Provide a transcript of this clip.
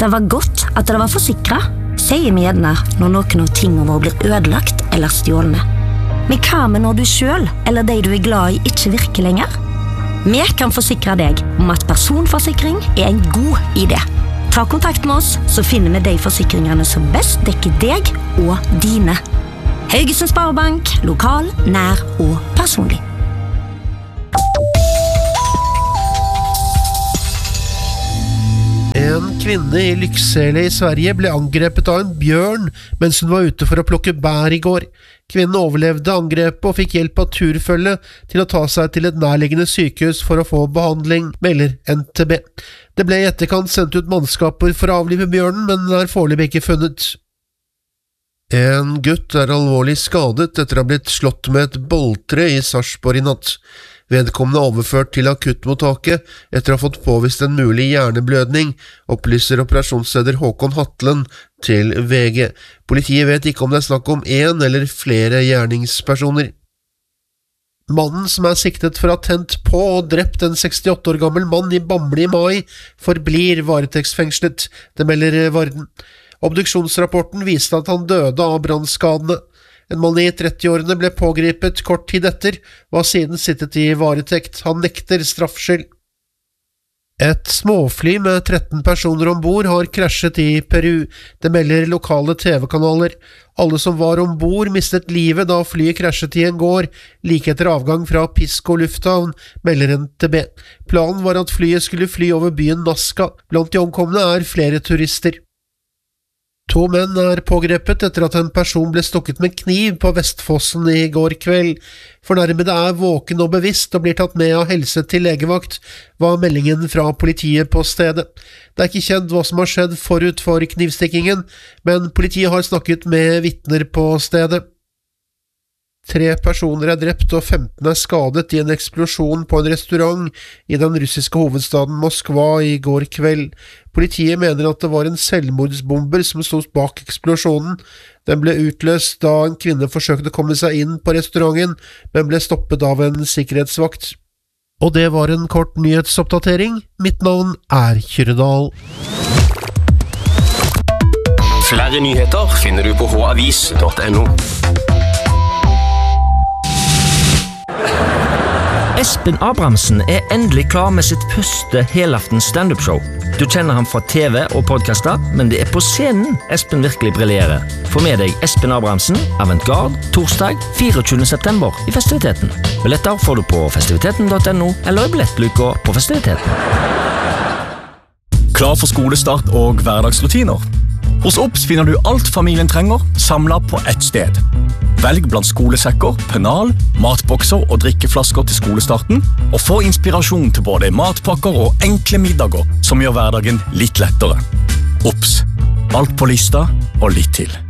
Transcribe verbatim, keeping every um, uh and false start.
Det var godt at det var forsikret, sier vi gjerne når noen av tingene våre blir ødelagt eller stjålne. Men hva med når du selv, eller de du er glad i, ikke virker lenger? Vi kan forsikre deg om at personforsikring er en god idé. Ta kontakt med oss, så finner vi de forsikringene som best dekker deg og dine. Haugesund Sparebank, lokal, nær og personlig. En kvinne i Lycksele i Sverige ble angrepet av en bjørn mens hun var ute for å plukke bær i går. Kvinnen overlevde angrepet og fikk hjelp av turfølget til å ta seg til et nærliggende sykehus for å få behandling, melder N T B. Det ble i etterkant sendt ut mannskaper for å avlive bjørnen, men er foreløpig ikke funnet. En gutt er alvorlig skadet etter å ha blitt slått med et boltre i Sarpsborg i natt. Vedkommende er overført til akuttmottaket etter å ha fått påvist en mulig hjerneblødning, opplyser operasjonsleder Håkon Hatlen til V G. Politiet vet ikke om det er snakk om en eller flere gjerningspersoner. Mannen som er siktet for å ha tent på og drept en sekstiåtte år gammel mann i Bamble i mai, forblir varetektsfengslet, det melder Varden. Obduksjonsrapporten viste at han døde av brannskadene. En mann i trettiårene ble pågripet kort tid etter, og har siden sittet i varetekt. Han nekter straffskyld. Et småfly med tretten personer ombord har krasjet i Peru. Det melder lokale T V-kanaler. Alle som var ombord mistet livet da flyet krasjet i en gård, like etter avgang fra Pisco lufthavn, melder N T B. Planen var at flyet skulle fly over byen Nazca. Blant de omkomne er flere turister. To menn er pågrepet etter at en person ble stukket med kniv på Vestfossen i går kveld. Fornærmede er våken og bevisst og blir tatt med av helse til legevakt, var meldingen fra politiet på stedet. Det er ikke kjent hva som har skjedd forut for knivstikkingen, men politiet har snakket med vitner på stedet. Tre personer er drept og femten er skadet i en eksplosjon på en restaurant i den russiske hovedstaden Moskva i går kveld. Politiet mener at det var en selvmordsbomber som stod bak eksplosjonen. Den ble utløst da en kvinne forsøkte å komme seg inn på restauranten, men ble stoppet av en sikkerhetsvakt. Og det var en kort nyhetsoppdatering. Mitt navn er Kyrredal. Flere nyheter finner du på h avis punktum n o. Espen Abrahamsen er endelig klar med sitt første helaftens stand-up-show. Du kjenner ham fra T V og podcaster, men det er på scenen Espen virkelig briljerer. Få med deg Espen Abrahamsen, Avantgarde, torsdag fireogtyvende september i festiviteten. Billetter får du på festiviteten punktum n o eller i billettluka på festiviteten. Klar for skolestart og hverdagsrutiner? Hos Obs finner du alt familien trenger, samlet på ett sted. Velg blant skolesekker, pennal, matbokser og drikkeflasker til skolestarten, og få inspirasjon til både matpakker og enkle middager som gjør hverdagen litt lettere. Obs. Alt på lista og litt til.